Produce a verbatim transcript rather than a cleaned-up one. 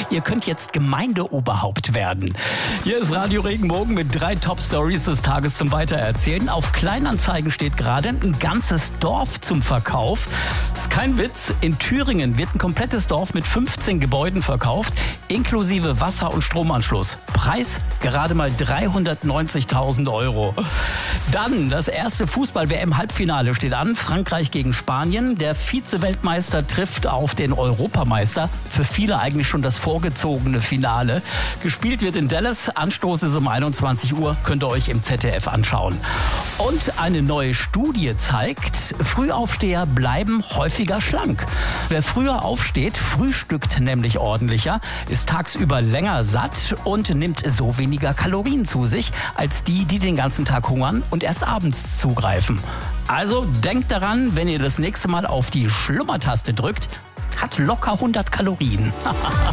Ihr könnt jetzt Gemeindeoberhaupt werden. Hier ist Radio Regenbogen mit drei Top-Stories des Tages zum Weitererzählen. Auf Kleinanzeigen steht gerade ein ganzes Dorf zum Verkauf. Das ist kein Witz. In Thüringen wird ein komplettes Dorf mit fünfzehn Gebäuden verkauft, inklusive Wasser- und Stromanschluss. Preis gerade mal dreihundertneunzigtausend Euro. Dann das erste Fußball-W M-Halbfinale steht an. Frankreich gegen Spanien. Der Vize-Weltmeister trifft auf den Europameister. Für viele eigentlich schon das vorgezogene Finale. Gespielt wird in Dallas. Anstoß ist um einundzwanzig Uhr. Könnt ihr euch im Z D F anschauen. Und eine neue Studie zeigt, Frühaufsteher bleiben häufiger schlank. Wer früher aufsteht, frühstückt nämlich ordentlicher, ist tagsüber länger satt und nimmt so weniger Kalorien zu sich, als die, die den ganzen Tag hungern und erst abends zugreifen. Also denkt daran, wenn ihr das nächste Mal auf die Schlummertaste drückt, hat locker hundert Kalorien.